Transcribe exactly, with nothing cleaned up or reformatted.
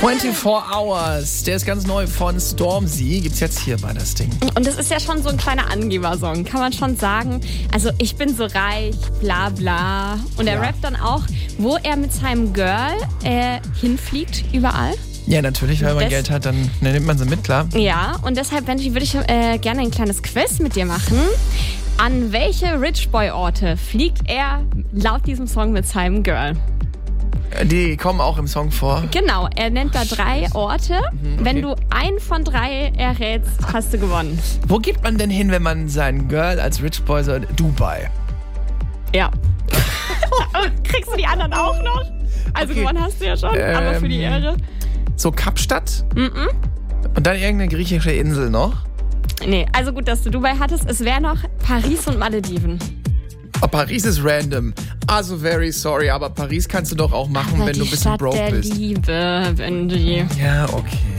vierundzwanzig Hours, der ist ganz neu von Stormzy, gibt's jetzt hier bei das Ding. Und das ist ja schon so ein kleiner Angebersong, kann man schon sagen. Also ich bin so reich, bla bla. Und er Ja. rappt dann auch, wo er mit seinem Girl äh, hinfliegt, überall. Ja, natürlich, wenn man Das- Geld hat, dann ne, nimmt man sie mit, klar. Ja, und deshalb Benji, würde ich äh, gerne ein kleines Quiz mit dir machen. An welche Rich Boy Orte fliegt er laut diesem Song mit seinem Girl? Die kommen auch im Song vor. Genau, er nennt da drei Orte. Mhm, okay. Wenn du einen von drei errätst, hast du gewonnen. Wo geht man denn hin, wenn man sein Girl als Rich Boy so Dubai? Ja. Kriegst du die anderen auch noch? Also Okay. gewonnen hast du ja schon, aber für die Ähm, Ehre. So Kapstadt? Mhm. Und dann irgendeine griechische Insel noch? Nee, also gut, dass du Dubai hattest. Es wäre noch Paris und Malediven. Oh, Paris ist random. Also very sorry, aber Paris kannst du doch auch machen, Aber wenn du die ein bisschen Stadt broke der bist. Liebe, Benji. Ja, okay.